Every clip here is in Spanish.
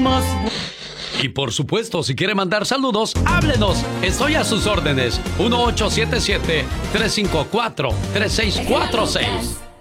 más. Y por supuesto, si quiere mandar saludos, háblenos. Estoy a sus órdenes. 1877-354-3646.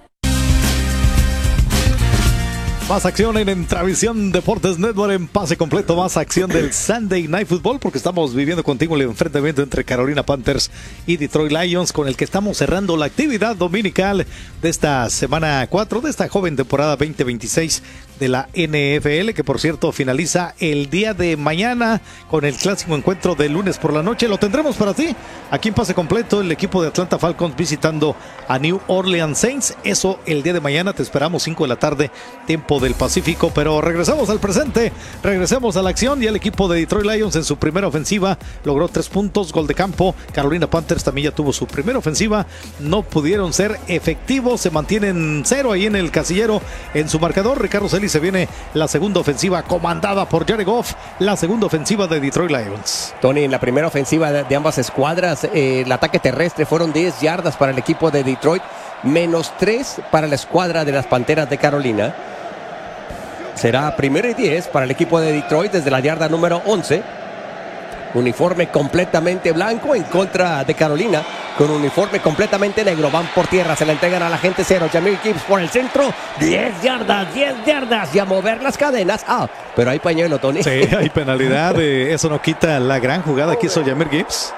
Más acción en Entravisión Deportes Network en pase completo, más acción del Sunday Night Football, porque estamos viviendo contigo el enfrentamiento entre Carolina Panthers y Detroit Lions, con el que estamos cerrando la actividad dominical de esta semana 4, de esta joven temporada 2026 de la NFL, que por cierto finaliza el día de mañana con el clásico encuentro de lunes por la noche. Lo tendremos para ti aquí en pase completo, el equipo de Atlanta Falcons visitando a New Orleans Saints. Eso el día de mañana, te esperamos 5 de la tarde, tiempo del Pacífico. Pero regresamos al presente, regresemos a la acción, y el equipo de Detroit Lions en su primera ofensiva logró 3 puntos, gol de campo. Carolina Panthers también ya tuvo su primera ofensiva, no pudieron ser efectivos, se mantienen 0 ahí en el casillero en su marcador. Ricardo Celis, se viene la segunda ofensiva comandada por Jared Goff, la segunda ofensiva de Detroit Lions. Tony, en la primera ofensiva de ambas escuadras, el ataque terrestre fueron 10 yardas para el equipo de Detroit, menos 3 para la escuadra de las Panteras de Carolina. Será 1º y 10 para el equipo de Detroit desde la yarda número 11. Uniforme completamente blanco en contra de Carolina, con uniforme completamente negro. Van por tierra, se le entregan a la gente cero. Jahmyr Gibbs por el centro, 10 yardas, y a mover las cadenas. Pero hay pañuelo, Tony. Sí, hay penalidad. Eso no quita la gran jugada que hizo Jahmyr Gibbs.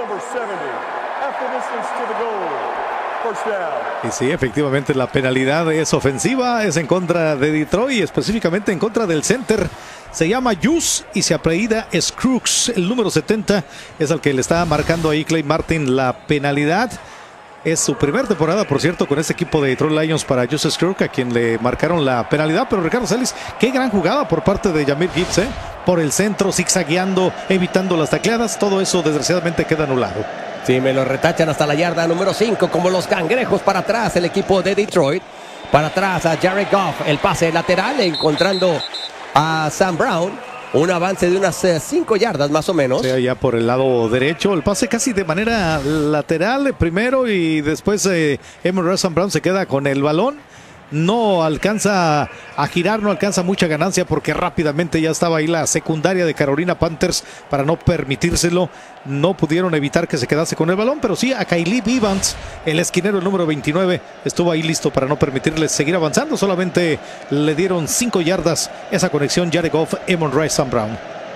Y sí, efectivamente la penalidad es ofensiva, es en contra de Detroit, y específicamente en contra del center. Se llama Juice y se apellida Scruggs. El número 70 es al que le está marcando ahí Clay Martin la penalidad. Es su primera temporada, por cierto, con este equipo de Detroit Lions para Juice Scruggs, a quien le marcaron la penalidad. Pero Ricardo Celis, qué gran jugada por parte de Jahmyr Gibbs, por el centro, zigzagueando, evitando las tacleadas. Todo eso desgraciadamente queda anulado. Sí, me lo retachan hasta la yarda número 5, como los cangrejos. Para atrás el equipo de Detroit. Para atrás a Jared Goff, el pase lateral, encontrando a Sam Brown. Un avance de unas 5 yardas más o menos. Sí, allá por el lado derecho. El pase casi de manera lateral primero, y después Sam Brown se queda con el balón. No alcanza a girar, no alcanza mucha ganancia, porque rápidamente ya estaba ahí la secundaria de Carolina Panthers para no permitírselo. No pudieron evitar que se quedase con el balón, pero sí a Caleb Evans, el esquinero, el número 29, estuvo ahí listo para no permitirles seguir avanzando. Solamente le dieron 5 yardas esa conexión Jared Goff, Amon-Ra, Sam Brown.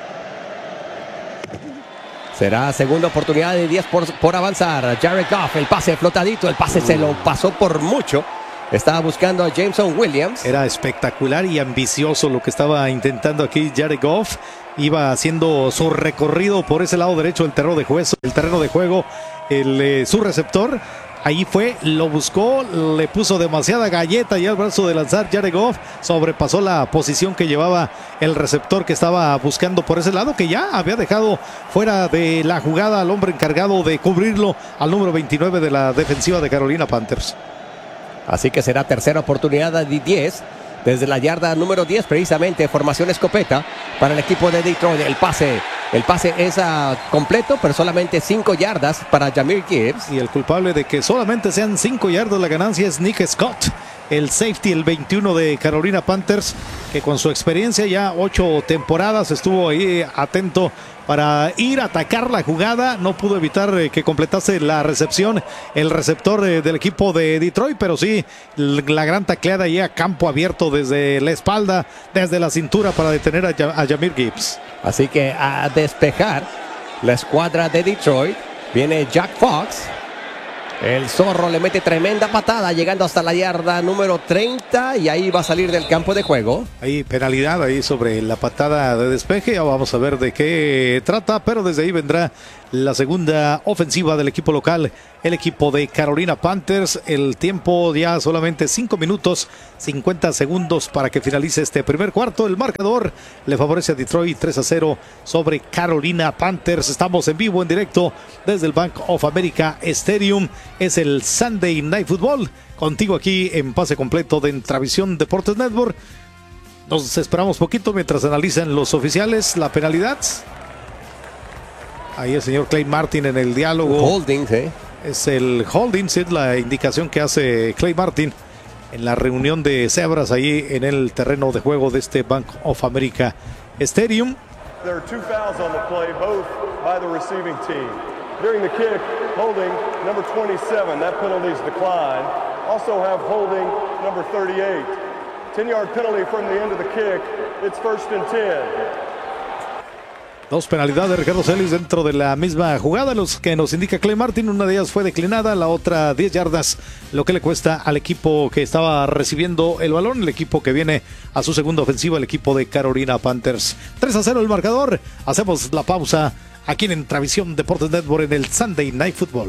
Será segunda oportunidad de 10 por avanzar. Jared Goff, el pase flotadito, el pase se lo pasó por mucho. Estaba buscando a Jameson Williams. Era espectacular y ambicioso lo que estaba intentando aquí Jared Goff. Iba haciendo su recorrido por ese lado derecho del terreno de juego. Su receptor ahí fue, lo buscó, le puso demasiada galleta y al brazo de lanzar. Jared Goff sobrepasó la posición que llevaba el receptor que estaba buscando por ese lado, que ya había dejado fuera de la jugada al hombre encargado de cubrirlo, al número 29 de la defensiva de Carolina Panthers. Así que será tercera oportunidad de 10 desde la yarda número 10, precisamente formación escopeta para el equipo de Detroit. El pase es completo, pero solamente 5 yardas para Jahmyr Gibbs. Y el culpable de que solamente sean 5 yardas la ganancia es Nick Scott, el safety, el 21 de Carolina Panthers, que con su experiencia, ya 8 temporadas, estuvo ahí atento para ir a atacar la jugada. No pudo evitar que completase la recepción el receptor del equipo de Detroit, pero sí la gran tacleada ahí a campo abierto desde la espalda, desde la cintura, para detener a Jahmyr Gibbs. Así que a despejar la escuadra de Detroit viene Jack Fox. El zorro le mete tremenda patada, llegando hasta la yarda número 30, y ahí va a salir del campo de juego. Hay penalidad ahí sobre la patada de despeje. Vamos a ver de qué trata, pero desde ahí vendrá la segunda ofensiva del equipo local, el equipo de Carolina Panthers. El tiempo ya solamente 5 minutos 50 segundos para que finalice este primer cuarto. El marcador le favorece a Detroit 3-0 sobre Carolina Panthers. Estamos en vivo, en directo desde el Bank of America Stadium. Es el Sunday Night Football, contigo aquí en pase completo de Entravisión Deportes Network. Nos esperamos poquito mientras analizan los oficiales la penalidad. Ahí el señor Clay Martin en el diálogo. Holding, Es el holding, sí, es la indicación que hace Clay Martin. en la reunión de cebras ahí en el terreno de juego de este Bank of America Stadium. There are 2 fouls on the play, both by the receiving team. During the kick, holding number 27, that penalty is declined. Also have holding number 38. 10-yard penalty from the end of the kick. It's 1st and 10. Dos penalidades de Ricardo Celis dentro de la misma jugada, los que nos indica Clay Martin. Una de ellas fue declinada, la otra 10 yardas, lo que le cuesta al equipo que estaba recibiendo el balón, el equipo que viene a su segunda ofensiva, el equipo de Carolina Panthers. 3-0 el marcador. Hacemos la pausa aquí en Travisión Deportes Network en el Sunday Night Football.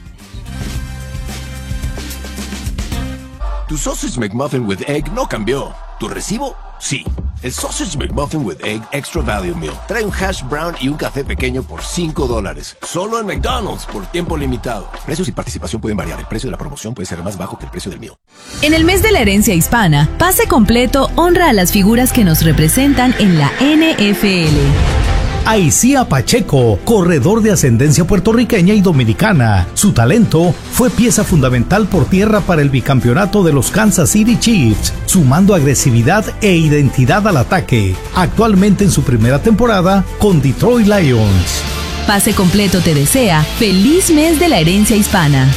Tu Sausage McMuffin with Egg no cambió. ¿Tu recibo? Sí. El Sausage McMuffin with Egg Extra Value Meal trae un hash brown y un café pequeño por $5. Solo en McDonald's por tiempo limitado. Precios y participación pueden variar. El precio de la promoción puede ser más bajo que el precio del meal. En el mes de la herencia hispana, Pase Completo honra a las figuras que nos representan en la NFL. Aicía Pacheco, corredor de ascendencia puertorriqueña y dominicana. Su talento fue pieza fundamental por tierra para el bicampeonato de los Kansas City Chiefs, sumando agresividad e identidad al ataque. Actualmente en su primera temporada con Detroit Lions. Pase Completo te desea feliz mes de la herencia hispana.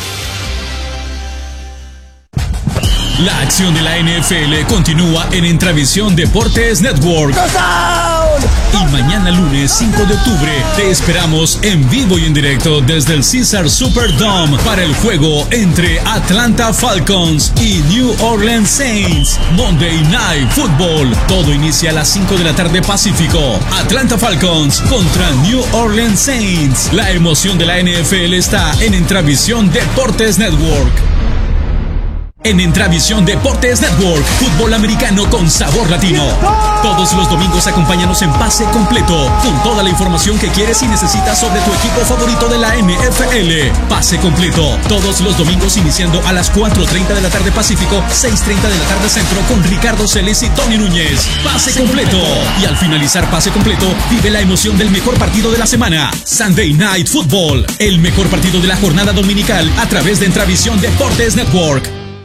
La acción de la NFL continúa en Intravisión Deportes Network. Y mañana lunes 5 de octubre te esperamos en vivo y en directo desde el Caesars Superdome para el juego entre Atlanta Falcons y New Orleans Saints. Monday Night Football. Todo inicia a las 5 de la tarde Pacífico. Atlanta Falcons contra New Orleans Saints. La emoción de la NFL está en Intravisión Deportes Network. En Intravisión Deportes Network, fútbol americano con sabor latino. Todos los domingos acompáñanos en Pase Completo, con toda la información que quieres y necesitas sobre tu equipo favorito de la NFL. Pase Completo, todos los domingos iniciando a las 4:30 de la tarde Pacífico, 6:30 de la tarde Centro, con Ricardo Celis y Tony Núñez. Pase Completo. Y al finalizar Pase Completo, vive la emoción del mejor partido de la semana. Sunday Night Football, el mejor partido de la jornada dominical a través de Intravisión Deportes Network.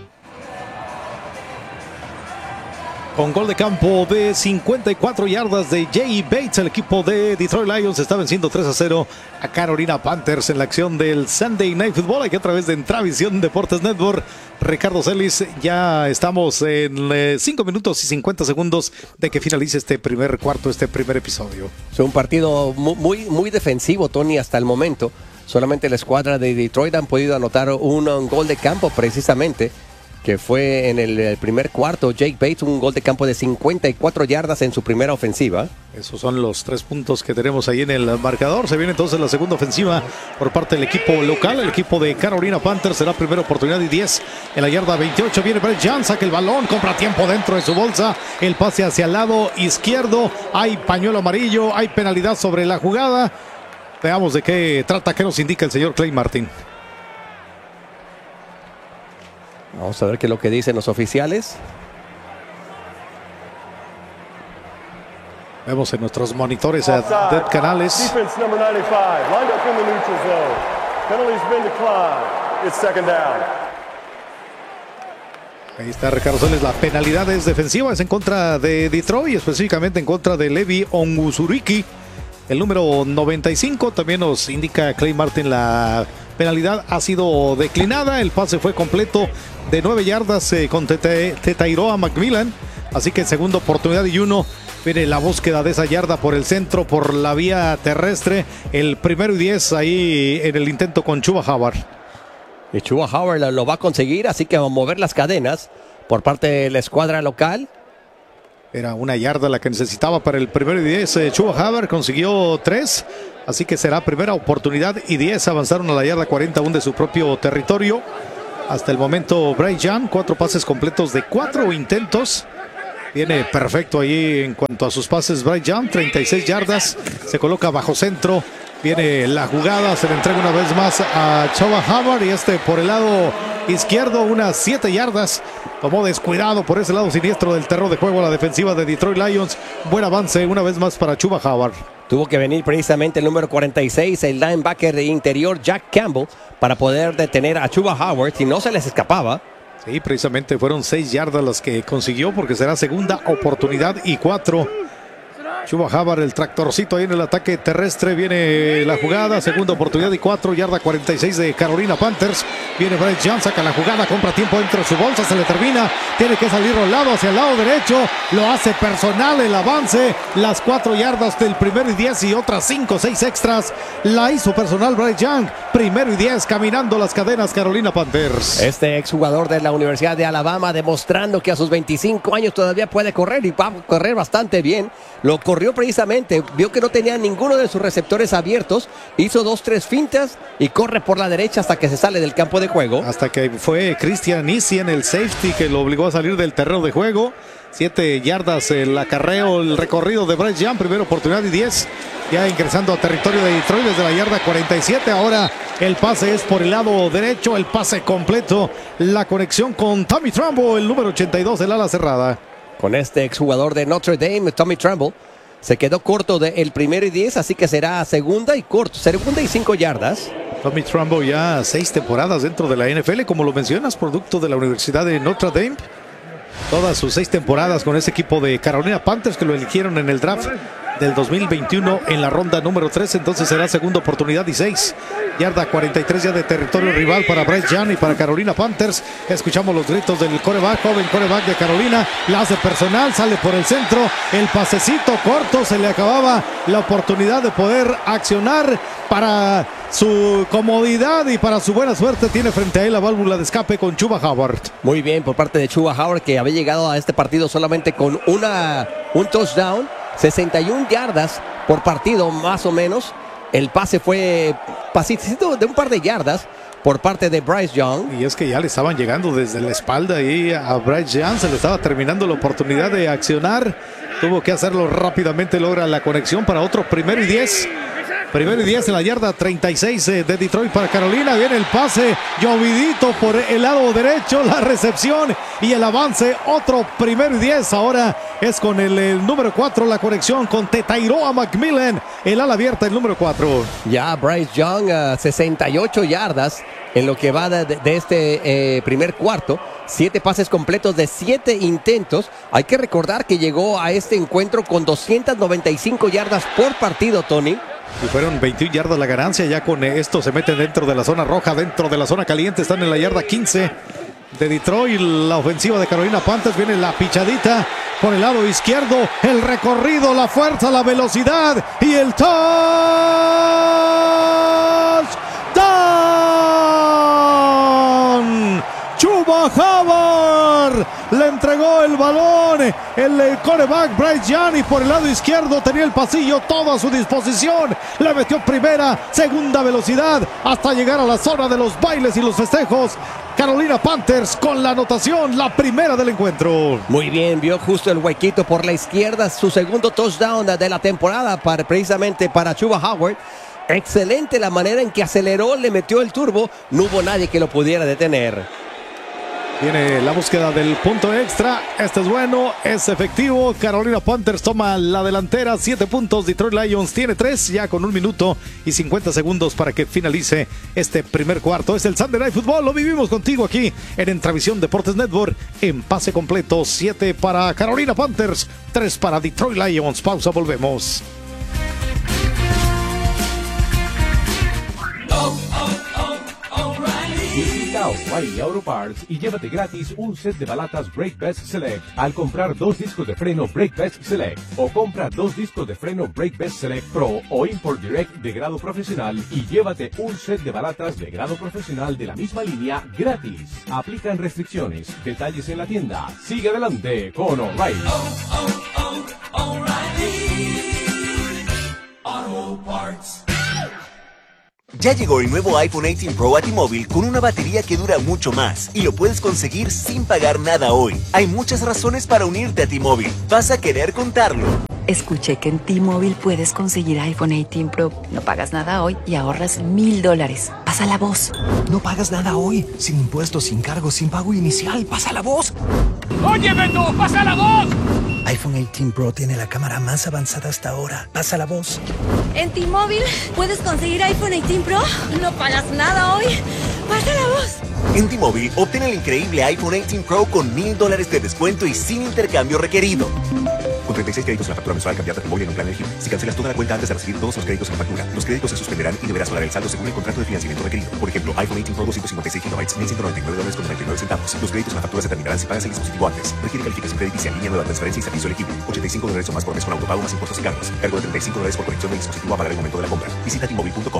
Con gol de campo de 54 yardas de Jay Bates, el equipo de Detroit Lions está venciendo 3-0 a Carolina Panthers en la acción del Sunday Night Football, aquí a través de Intravisión Deportes Network. Ricardo Celis, ya estamos en 5 minutos y 50 segundos de que finalice este primer cuarto, este primer episodio. Es un partido muy defensivo, Tony, hasta el momento. Solamente la escuadra de Detroit han podido anotar un gol de campo precisamente, que fue en el primer cuarto. Jake Bates, un gol de campo de 54 yardas en su primera ofensiva. Esos son los 3 puntos que tenemos ahí en el marcador. Se viene entonces la segunda ofensiva por parte del equipo local. El equipo de Carolina Panthers será primera oportunidad y 10 en la yarda 28. Viene Brett Young, saca el balón, compra tiempo dentro de su bolsa. El pase hacia el lado izquierdo. Hay pañuelo amarillo, hay penalidad sobre la jugada. Veamos de qué trata, qué nos indica el señor Clay Martin. Vamos a ver qué es lo que dicen los oficiales. Vemos en nuestros monitores a Dead Canales. Defense number 95, lined up in the neutral zone. Penalty's been declined. It's 2nd down. Ahí está Ricardo Celes. La penalidad es defensiva, es en contra de Detroit, específicamente en contra de Levi Onwuzurike, el número 95. También nos indica Clay Martin, la penalidad ha sido declinada. El pase fue completo de 9 yardas con Tetairoa Macmillan. Así que segunda oportunidad y 1. Viene la búsqueda de esa yarda por el centro, por la vía terrestre. El 1º y 10 ahí en el intento con Chuba Howard. Y Chuba Howard lo va a conseguir, así que va a mover las cadenas por parte de la escuadra local. Era 1 yarda la que necesitaba para el 1º y 10. Chuba Howard consiguió 3. Así que será primera oportunidad y 10. Avanzaron a la yarda 41 de su propio territorio. Hasta el momento Bryce Young, 4 pases completos de 4 intentos. Viene perfecto ahí en cuanto a sus pases Bryce Young, 36 yardas. Se coloca bajo centro. Viene la jugada, se le entrega una vez más a Chuba Howard y por el lado izquierdo, unas 7 yardas. Tomó descuidado por ese lado siniestro del terreno de juego a la defensiva de Detroit Lions. Buen avance una vez más para Chuba Howard. Tuvo que venir precisamente el número 46, el linebacker de interior Jack Campbell, para poder detener a Chuba Howard, si no se les escapaba. Sí, precisamente fueron 6 yardas las que consiguió porque será segunda oportunidad y 4. Chuba Hubbard, el tractorcito ahí en el ataque terrestre. Viene la jugada, segunda oportunidad y 4, yarda 46 de Carolina Panthers. Viene Bryce Young, saca la jugada, compra tiempo dentro de su bolsa, se le termina. Tiene que salir rolado hacia el lado derecho. Lo hace personal el avance. Las 4 yardas del 1 y 10 y otras 5, 6 extras. La hizo personal Bryce Young. 1 y 10, caminando las cadenas Carolina Panthers. Este exjugador de la Universidad de Alabama demostrando que a sus 25 años todavía puede correr y va a correr bastante bien. Lo corrió precisamente, vio que no tenía ninguno de sus receptores abiertos, hizo 2-3 fintas y corre por la derecha hasta que se sale del campo de juego. Hasta que fue Christian Issien, el safety, que lo obligó a salir del terreno de juego. 7 yardas el acarreo, el recorrido de Bryce Young, primera oportunidad y 10. Ya ingresando a territorio de Detroit desde la yarda 47. Ahora el pase es por el lado derecho, el pase completo. La conexión con Tommy Trumbo, el número 82 del ala cerrada. Con este exjugador de Notre Dame, Tommy Tremble, se quedó corto del 1 y 10, así que será segunda y 5 yardas. Tommy Trumbo ya 6 temporadas dentro de la NFL, como lo mencionas, producto de la Universidad de Notre Dame. Todas sus 6 temporadas con ese equipo de Carolina Panthers, que lo eligieron en el draft del 2021 en la ronda número 3. Entonces será segunda oportunidad y 6. Yarda 43 ya de territorio rival para Bryce Young y para Carolina Panthers. Escuchamos los gritos del coreback, joven coreback de Carolina. La hace personal, sale por el centro. El pasecito corto, se le acababa la oportunidad de poder accionar. Para su comodidad y para su buena suerte tiene frente a él la válvula de escape con Chuba Hubbard. Muy bien por parte de Chuba Hubbard, que había llegado a este partido solamente con un touchdown, 61 yardas por partido más o menos. El pase fue pasito de un par de yardas por parte de Bryce Young. Y es que ya le estaban llegando desde la espalda y a Bryce Young se le estaba terminando la oportunidad de accionar. Tuvo que hacerlo rápidamente, logra la conexión para otro 1 y 10. 1 y 10 en la yarda 36 de Detroit para Carolina. Viene el pase, llovidito por el lado derecho, la recepción y el avance. Otro 1 y 10. Ahora es con el número 4, la conexión con Tetairoa McMillan, el ala abierta, el número 4. Ya Bryce Young, 68 yardas en lo que va de este primer cuarto. 7 pases completos de 7 intentos. Hay que recordar que llegó a este encuentro con 295 yardas por partido, Tony. Y fueron 21 yardas la ganancia. Ya con esto se meten dentro de la zona roja, dentro de la zona caliente. Están en la yarda 15 de Detroit. La ofensiva de Carolina Panthers. Viene la pichadita por el lado izquierdo. El recorrido, la fuerza, la velocidad y el touchdown. Chuba Hubbard le entregó el balón, el quarterback Bryce Young, y por el lado izquierdo tenía el pasillo todo a su disposición. Le metió primera, segunda velocidad hasta llegar a la zona de los bailes y los festejos. Carolina Panthers con la anotación, la primera del encuentro. Muy bien, vio justo el huequito por la izquierda, su segundo touchdown de la temporada precisamente para Chuba Hubbard. Excelente la manera en que aceleró, le metió el turbo, no hubo nadie que lo pudiera detener. Viene la búsqueda del punto extra. Este es bueno, es efectivo. Carolina Panthers toma la delantera. 7 puntos. Detroit Lions tiene 3. Ya con 1 minuto y 50 segundos para que finalice este primer cuarto. Es el Sunday Night Football. Lo vivimos contigo aquí en Entravisión Deportes Network. En pase completo. 7 para Carolina Panthers. 3 para Detroit Lions. Pausa, volvemos. Visita O'Reilly Auto Parts y llévate gratis un set de balatas Brake Best Select al comprar 2 discos de freno Brake Best Select, o compra 2 discos de freno Brake Best Select Pro o Import Direct de grado profesional y llévate un set de balatas de grado profesional de la misma línea gratis. Aplican restricciones. Detalles en la tienda. Sigue adelante con O'Reilly. Auto Parts. Ya llegó el nuevo iPhone 18 Pro a T-Mobile con una batería que dura mucho más y lo puedes conseguir sin pagar nada hoy. Hay muchas razones para unirte a T-Mobile. Vas a querer contarlo. Escuché que en T-Mobile puedes conseguir iPhone 18 Pro. No pagas nada hoy y ahorras $1,000. Pasa la voz. No pagas nada hoy. Sin impuestos, sin cargos, sin pago inicial. Pasa la voz. ¡Oye, Beto! ¡Pasa la voz! iPhone 18 Pro tiene la cámara más avanzada hasta ahora. Pasa la voz. En T-Mobile puedes conseguir iPhone 18 Pro. No pagas nada hoy ¡Pasa la voz! En T-Mobile, obtén el increíble iPhone 18 Pro con $1,000 de descuento y sin intercambio requerido. Con 36 créditos en la factura mensual, cambiar de T-Mobile en un plan elegible. Si cancelas toda la cuenta antes de recibir todos los créditos en la factura, los créditos se suspenderán y deberás pagar el saldo según el contrato de financiamiento requerido. Por ejemplo, iPhone 18 Pro 256 GB, $1,199.99. Los créditos en la factura se terminarán si pagas el dispositivo antes. Requiere calificación crediticia en línea, nueva transferencia y servicio elegible. $85 o más por mes con autopago más impuestos y cargos. Cargo de $35 por conexión del dispositivo a pagar el momento de la compra. Visita T-Mobile.com.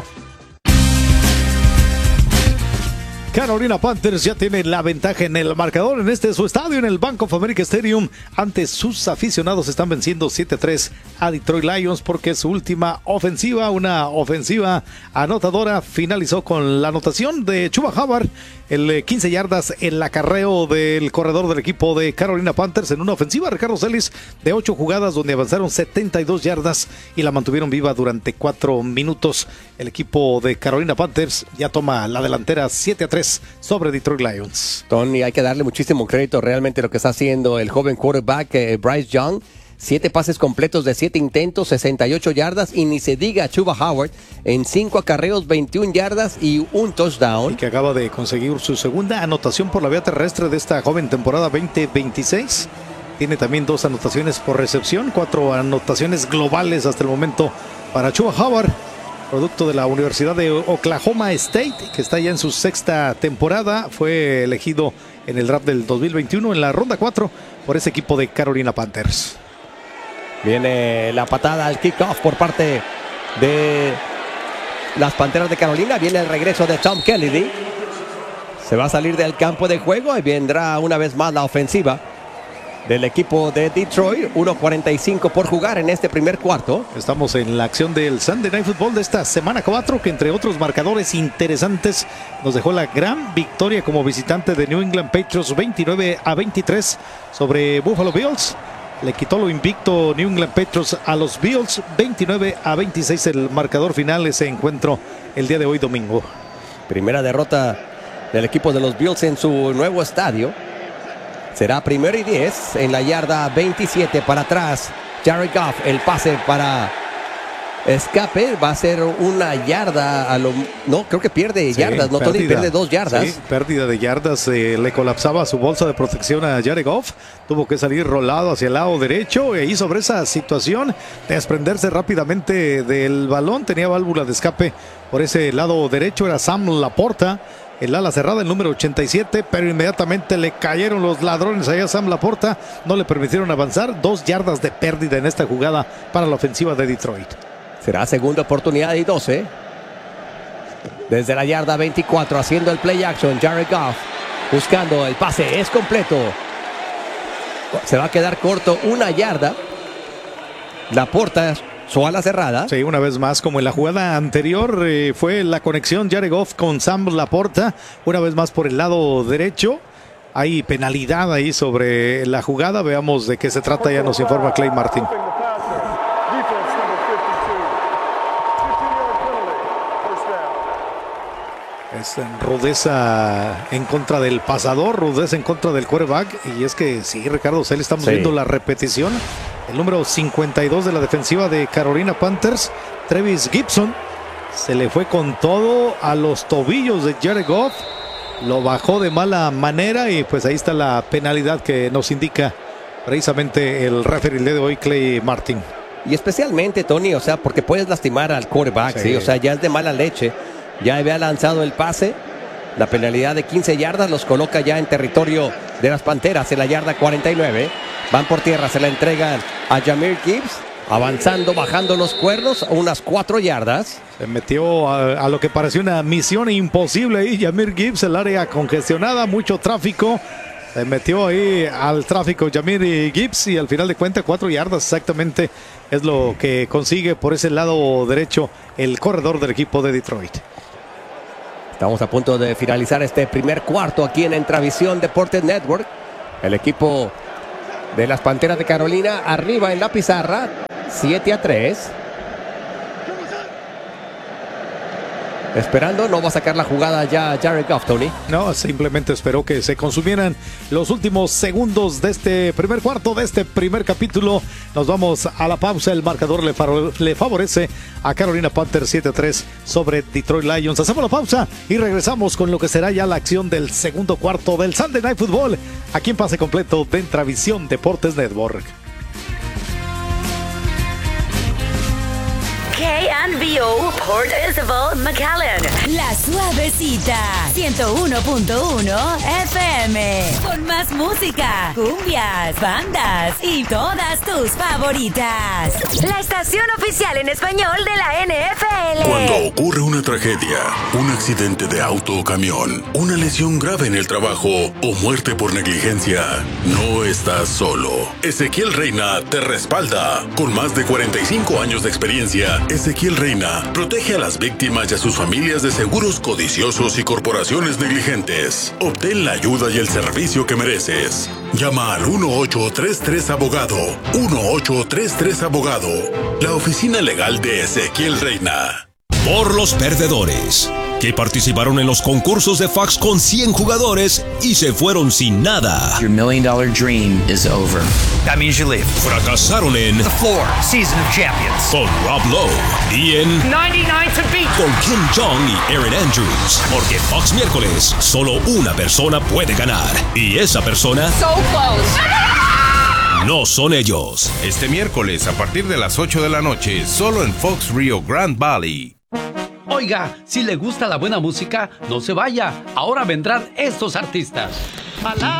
Carolina Panthers ya tiene la ventaja en el marcador en su estadio, en el Bank of America Stadium. Ante sus aficionados están venciendo 7-3 a Detroit Lions porque su última ofensiva, una ofensiva anotadora, finalizó con la anotación de Chuba Hubbard, el 15 yardas, el acarreo del corredor del equipo de Carolina Panthers en una ofensiva, Ricardo Celis, de 8 jugadas donde avanzaron 72 yardas y la mantuvieron viva durante 4 minutos. El equipo de Carolina Panthers ya toma la delantera 7-3 sobre Detroit Lions. Tony, hay que darle muchísimo crédito realmente lo que está haciendo el joven quarterback Bryce Young. 7 pases completos de 7 intentos, 68 yardas, y ni se diga Chuba Hubbard en 5 acarreos, 21 yardas y un touchdown. Y que acaba de conseguir su segunda anotación por la vía terrestre de esta joven temporada 2026. Tiene también 2 anotaciones por recepción, 4 anotaciones globales hasta el momento para Chuba Hubbard, producto de la Universidad de Oklahoma State, que está ya en su 6ª temporada. Fue elegido en el draft del 2021 en la ronda 4 por ese equipo de Carolina Panthers. Viene la patada al kickoff por parte de las Panteras de Carolina. Viene el regreso de Tom Kennedy. Se va a salir del campo de juego y vendrá una vez más la ofensiva del equipo de Detroit. 1:45 por jugar en este primer cuarto. Estamos en la acción del Sunday Night Football de esta semana 4, que entre otros marcadores interesantes nos dejó la gran victoria como visitante de New England Patriots 29-23 sobre Buffalo Bills. Le quitó lo invicto New England Patriots a los Bills, 29-26 el marcador final, ese encuentro el día de hoy domingo. Primera derrota del equipo de los Bills en su nuevo estadio. Será 1º y 10 en la yarda 27 para atrás. Jared Goff, el pase para escape, va a ser una yarda. No, creo que pierde yardas, no, Tony, pierde 2 yardas. Sí, pérdida de yardas, le colapsaba su bolsa de protección a Jared Goff. Tuvo que salir rolado hacia el lado derecho y sobre esa situación desprenderse rápidamente del balón. Tenía válvula de escape por ese lado derecho, era Sam Laporta, el ala cerrada, el número 87, pero inmediatamente le cayeron los ladrones allá a Sam Laporta, no le permitieron avanzar. 2 yardas de pérdida en esta jugada para la ofensiva de Detroit. Será segunda oportunidad y 12. Desde la yarda 24, haciendo el play action, Jared Goff buscando el pase, es completo. Se va a quedar corto, 1 yarda. Laporta, su ala cerrada. Sí, una vez más, como en la jugada anterior, fue la conexión Jared Goff con Sam Laporta, una vez más por el lado derecho. Hay penalidad ahí sobre la jugada. Veamos de qué se trata, ya nos informa Clay Martin. Es rudeza en contra del pasador, rudeza en contra del quarterback. Y es que sí, Ricardo Celis, estamos viendo la repetición. El número 52 de la defensiva de Carolina Panthers, Trevis Gibson, se le fue con todo a los tobillos de Jared Goff. Lo bajó de mala manera y pues ahí está la penalidad que nos indica precisamente el referee de hoy, Clay Martin. Y especialmente, Tony, o sea, porque puedes lastimar al quarterback, ¿sí? O sea, ya es de mala leche. Ya había lanzado el pase. La penalidad de 15 yardas los coloca ya en territorio de las Panteras, en la yarda 49. Van por tierra, se la entregan a Jahmyr Gibbs, avanzando, bajando los cuernos, unas 4 yardas. Se metió a lo que pareció una misión imposible ahí Jahmyr Gibbs, el área congestionada, mucho tráfico. Se metió ahí al tráfico Jahmyr Gibbs y al final de cuentas 4 yardas exactamente es lo que consigue por ese lado derecho el corredor del equipo de Detroit. Estamos a punto de finalizar este primer cuarto aquí en Entravisión Deportes Network. El equipo de las Panteras de Carolina arriba en la pizarra, 7-3. Esperando, no va a sacar la jugada ya Jared Goff, Tony. No, simplemente esperó que se consumieran los últimos segundos de este primer cuarto, de este primer capítulo. Nos vamos a la pausa. El marcador le favorece a Carolina Panthers 7-3 sobre Detroit Lions. Hacemos la pausa y regresamos con lo que será ya la acción del segundo cuarto del Sunday Night Football, aquí en Pase Completo de Intravisión Deportes Network. KNBO Port Isabel, McAllen. La Suavecita 101.1 FM. Con más música, cumbias, bandas y todas tus favoritas. La estación oficial en español de la NFL. Cuando ocurre una tragedia, un accidente de auto o camión, una lesión grave en el trabajo o muerte por negligencia, no estás solo. Ezequiel Reina te respalda. Con más de 45 años de experiencia, Ezequiel Reina protege a las víctimas y a sus familias de seguros codiciosos y corporaciones negligentes. Obtén la ayuda y el servicio que mereces. Llama al 1833-ABOGADO. 1833-ABOGADO. La oficina legal de Ezequiel Reina. Por los perdedores, que participaron en los concursos de Fox con 100 jugadores y se fueron sin nada. Your $1 million dream is over. That means you leave. Fracasaron en The Floor, Season of Champions. Con Rob Lowe y en 99 to beat. Con Kim Jong y Erin Andrews. Porque Fox miércoles, solo una persona puede ganar. Y esa persona So close. no son ellos. Este miércoles a partir de las 8 de la noche, solo en Fox Rio Grande Valley. Oiga, si le gusta la buena música, no se vaya. Ahora vendrán estos artistas.